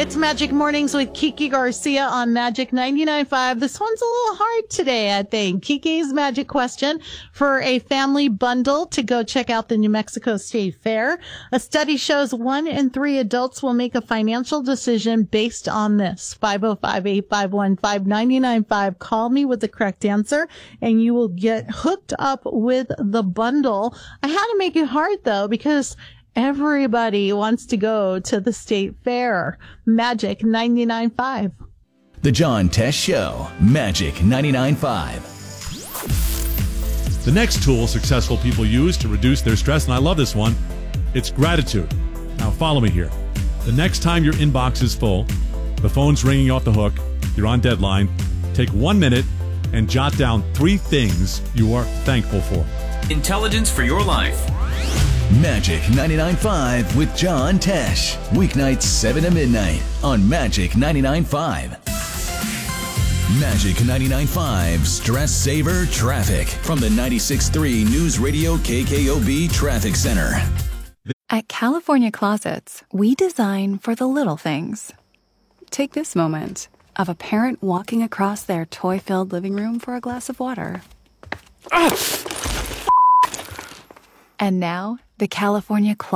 It's Magic Mornings with Kiki Garcia on Magic 99.5. This one's a little hard today, I think. Kiki's Magic question for a family bundle to go check out the New Mexico State Fair. A study shows 1 in 3 adults will make a financial decision based on this. 505-851-5995. Call me with the correct answer and you will get hooked up with the bundle. I had to make it hard though because everybody wants to go to the state fair. Magic 99.5. The John Tesh Show. Magic 99.5. The next tool successful people use to reduce their stress, and I love this one, it's gratitude. Now follow me here. The next time your inbox is full, the phone's ringing off the hook, you're on deadline, take 1 minute and jot down 3 things you are thankful for. Intelligence for your life. Magic 99.5 with John Tesh. Weeknights 7 to midnight on Magic 99.5. Magic 99.5 Stress Saver Traffic from the 96.3 News Radio KKOB Traffic Center. At California Closets, we design for the little things. Take this moment of a parent walking across their toy-filled living room for a glass of water. And now, the California Closet